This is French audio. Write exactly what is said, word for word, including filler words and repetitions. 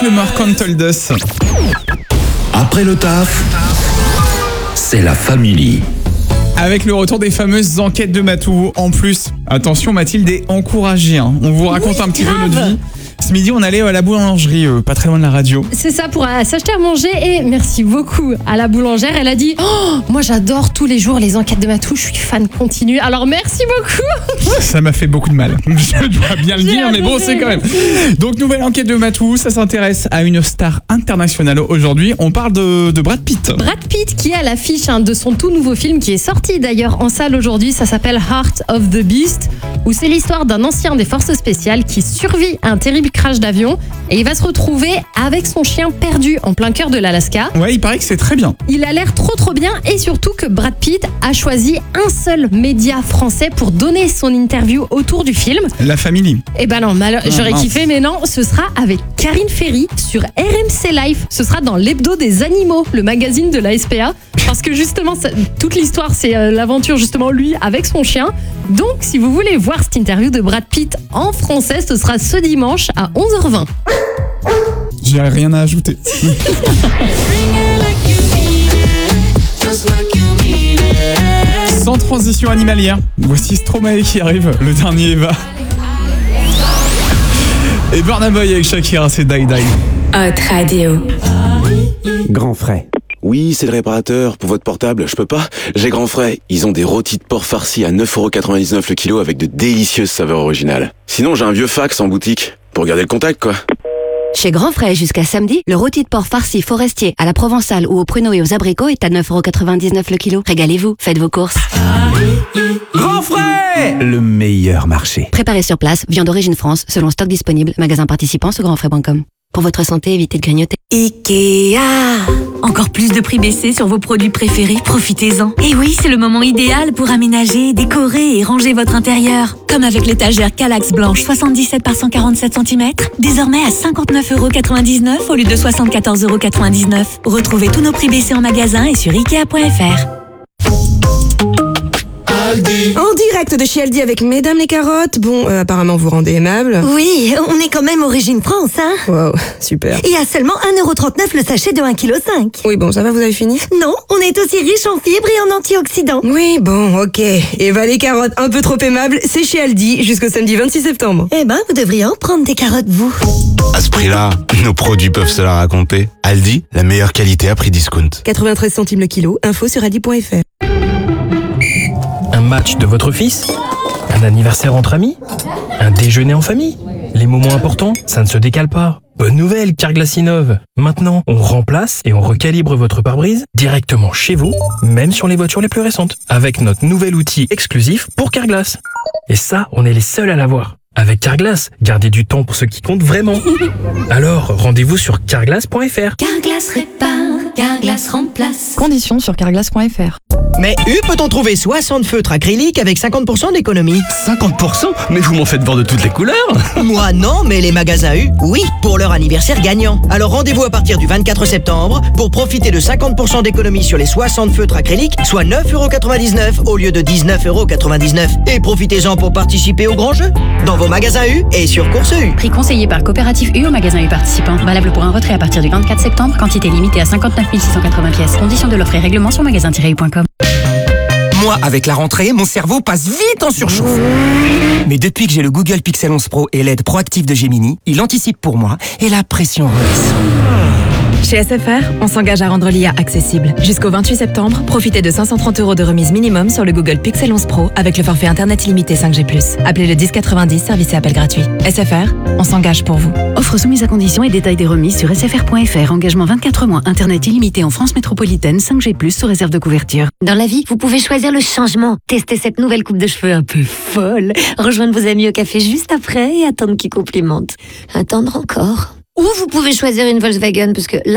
Macklemore, Can't Hold Us. Après le taf, c'est la famille. Avec le retour des fameuses enquêtes de Matou. En plus, attention, Mathilde est encouragée. Hein. On vous raconte oui, un petit grave. peu notre vie. Ce midi, on allait à la boulangerie, euh, pas très loin de la radio. C'est ça, pour euh, s'acheter à manger. Et merci beaucoup à la boulangère. Elle a dit oh, moi j'adore tous les jours les enquêtes de Matou. Je suis fan continue. Alors merci beaucoup. Ça m'a fait beaucoup de mal. Je dois bien le J'ai dire, mais bon, adoré. c'est quand même. Donc, nouvelle enquête de Matou. Ça s'intéresse à une star internationale aujourd'hui. On parle de, de Brad Pitt. Brad Pitt qui est à l'affiche hein, de son tout nouveau film qui est sorti d'ailleurs en salle aujourd'hui. Ça s'appelle Heart of the Beast, où c'est l'histoire d'un ancien des forces spéciales qui survit à un terrible crash d'avion et il va se retrouver avec son chien perdu en plein cœur de l'Alaska. Ouais, il paraît que c'est très bien. Il a l'air trop trop bien et surtout que Brad Pitt a choisi un seul média français pour donner son interview autour du film. La famille. Eh ben non, mal- j'aurais mince. kiffé, mais non, ce sera avec Karine Ferry sur R M C Life. Ce sera dans l'hebdo des animaux, le magazine de la S P A. Parce que justement, ça- toute l'histoire, c'est euh, l'aventure justement lui avec son chien. Donc, si vous voulez voir cette interview de Brad Pitt en français, ce sera ce dimanche à onze heures vingt. J'ai rien à ajouter. Sans transition animalière, voici Stromae qui arrive, le dernier Eva. Et Burna Boy avec Shakira, c'est Die Die. Hot Radio. Grand frais. Oui, c'est le réparateur. Pour votre portable, je peux pas. J'ai Grand Frais. Ils ont des rôtis de porc farcis à neuf euros quatre-vingt-dix-neuf le kilo avec de délicieuses saveurs originales. Sinon, j'ai un vieux fax en boutique. Pour garder le contact, quoi. Chez Grand Frais, jusqu'à samedi, le rôti de porc farci forestier à la provençale ou au pruneau et aux abricots est à neuf euros quatre-vingt-dix-neuf le kilo. Régalez-vous, faites vos courses. Grand frais, le meilleur marché. Préparez sur place, viande d'origine France, selon stock disponible, magasin participant sur grandfrais point com. Pour votre santé, évitez de grignoter. Ikea. Encore plus de prix baissés sur vos produits préférés, profitez-en. Et oui, c'est le moment idéal pour aménager, décorer et ranger votre intérieur. Comme avec l'étagère Kallax blanche soixante-dix-sept par cent quarante-sept centimètres, désormais à cinquante-neuf euros quatre-vingt-dix-neuf au lieu de soixante-quatorze euros quatre-vingt-dix-neuf. Retrouvez tous nos prix baissés en magasin et sur ikea point f r. En direct de chez Aldi avec Mesdames les carottes. Bon, euh, apparemment vous rendez aimable. Oui, on est quand même Origine France, hein. Wow, super. Et à seulement un euro trente-neuf le sachet de un virgule cinq kilos. Oui, bon, ça va, vous avez fini? Non, on est aussi riche en fibres et en antioxydants. Oui, bon, ok. Eva les carottes, un peu trop aimables, c'est chez Aldi jusqu'au samedi vingt-six septembre. Eh ben, vous devriez en prendre des carottes, vous. À ce prix-là, nos produits peuvent se la raconter. Aldi, la meilleure qualité à prix discount. quatre-vingt-treize centimes le kilo, info sur aldi point f r. Un match de votre fils? Un anniversaire entre amis? Un déjeuner en famille? Les moments importants, ça ne se décale pas. Bonne nouvelle, Carglass innove. Maintenant, on remplace et on recalibre votre pare-brise directement chez vous, même sur les voitures les plus récentes, avec notre nouvel outil exclusif pour Carglass. Et ça, on est les seuls à l'avoir. Avec Carglass, gardez du temps pour ce qui compte vraiment. Alors, rendez-vous sur carglass point f r. Carglass répare, Carglass remplace. Conditions sur carglass point f r. Mais U peut-on trouver soixante feutres acryliques avec cinquante pour cent d'économie? cinquante pour cent? Mais vous m'en faites voir de toutes les couleurs. Moi non, mais les magasins U, oui, pour leur anniversaire gagnant. Alors rendez-vous à partir du vingt-quatre septembre pour profiter de cinquante pour cent d'économie sur les soixante feutres acryliques, soit neuf euros quatre-vingt-dix-neuf au lieu de dix-neuf euros quatre-vingt-dix-neuf. Et profitez-en pour participer au grand jeu dans vos magasins U et sur Course U. Prix conseillé par Coopérative U au magasin U participant. Valable pour un retrait à partir du vingt-quatre septembre. Quantité limitée à cinquante-neuf mille six cent quatre-vingts pièces. Conditions de l'offre et règlement sur magasin tiret u point com. Moi, avec la rentrée, mon cerveau passe vite en surchauffe. Mais depuis que j'ai le Google Pixel onze Pro et l'aide proactive de Gemini, il anticipe pour moi et la pression redescend. Chez S F R, on s'engage à rendre l'I A accessible. Jusqu'au vingt-huit septembre, profitez de cinq cent trente euros de remise minimum sur le Google Pixel onze Pro avec le forfait Internet illimité cinq G plus. Appelez le dix quatre-vingt-dix, service et appel gratuit. S F R, on s'engage pour vous. Offre soumise à conditions et détails des remises sur s f r point f r. Engagement vingt-quatre mois. Internet illimité en France métropolitaine, cinq G plus, sous réserve de couverture. Dans la vie, vous pouvez choisir le changement. Testez cette nouvelle coupe de cheveux un peu folle. Rejoindre vos amis au café juste après et attendre qu'ils complimentent. Attendre encore. Ou vous pouvez choisir une Volkswagen parce que là,